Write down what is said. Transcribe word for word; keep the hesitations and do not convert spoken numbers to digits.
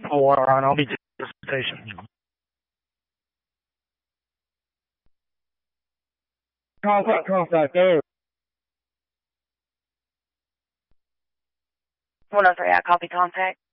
full water on. I'll be to the station. Contact, contact, there. one oh three, I copy contact.